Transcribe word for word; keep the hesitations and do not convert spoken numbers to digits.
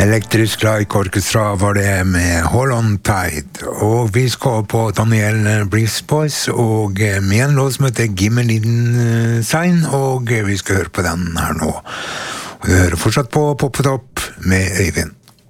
Elektrisk Like Orchestra var det med Hold On Tide, og vi skal på Daniel Breeze Boys, og med en låt som heter Gimme Liten Sign, og vi skal høre på den her nå. Og vi hører fortsatt på Pop på Topp med Øyvind.